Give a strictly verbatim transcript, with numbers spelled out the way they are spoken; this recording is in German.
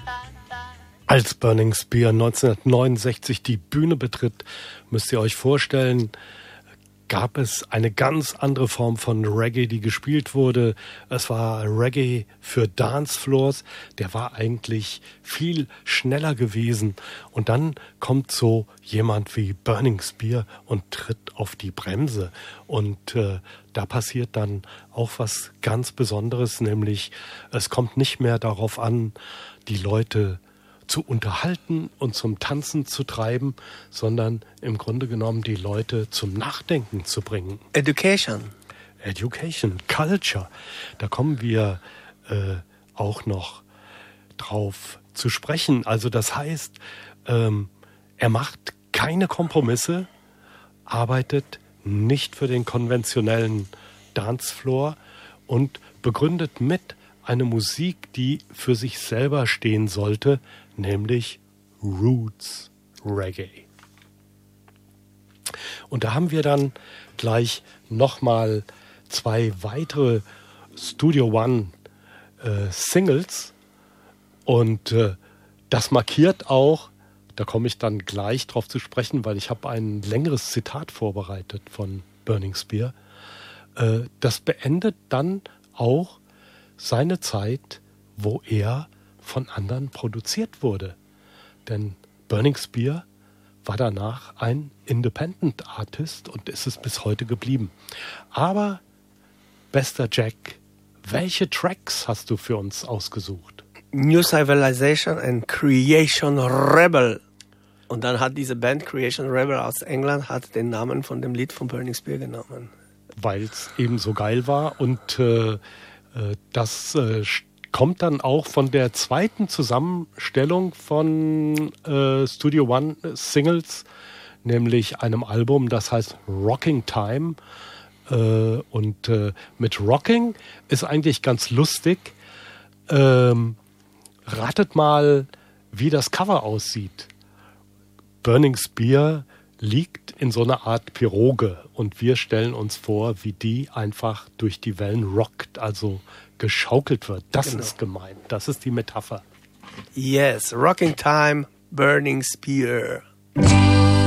Als Burning Spear neunzehnhundertneunundsechzig die Bühne betritt, müsst ihr euch vorstellen, gab es eine ganz andere Form von Reggae, die gespielt wurde. Es war Reggae für Dancefloors, der war eigentlich viel schneller gewesen. Und dann kommt so jemand wie Burning Spear und tritt auf die Bremse. Und äh, da passiert dann auch was ganz Besonderes, nämlich es kommt nicht mehr darauf an, die Leute zu unterhalten und zum Tanzen zu treiben, sondern im Grunde genommen die Leute zum Nachdenken zu bringen. Education. Education, Culture. Da kommen wir äh, auch noch drauf zu sprechen. Also das heißt, ähm, er macht keine Kompromisse, arbeitet nicht für den konventionellen Dancefloor und begründet mit eine Musik, die für sich selber stehen sollte, nämlich Roots Reggae. Und da haben wir dann gleich nochmal zwei weitere Studio One äh, Singles und äh, das markiert auch, da komme ich dann gleich drauf zu sprechen, weil ich habe ein längeres Zitat vorbereitet von Burning Spear. Äh, das beendet dann auch seine Zeit, wo er von anderen produziert wurde. Denn Burning Spear war danach ein Independent Artist und ist es bis heute geblieben. Aber, bester Jack, welche Tracks hast du für uns ausgesucht? New Civilization and Creation Rebel. Und dann hat diese Band Creation Rebel aus England hat den Namen von dem Lied von Burning Spear genommen. Weil es eben so geil war und äh, äh, das äh, kommt dann auch von der zweiten Zusammenstellung von äh, Studio One Singles, nämlich einem Album, das heißt Rocking Time. Äh, und äh, mit Rocking ist eigentlich ganz lustig. Ähm, ratet mal, wie das Cover aussieht. Burning Spear liegt in so einer Art Piroge und wir stellen uns vor, wie die einfach durch die Wellen rockt, also geschaukelt wird. Das genau. ist gemeint. Das ist die Metapher. Yes, Rocking Time, Burning Spear.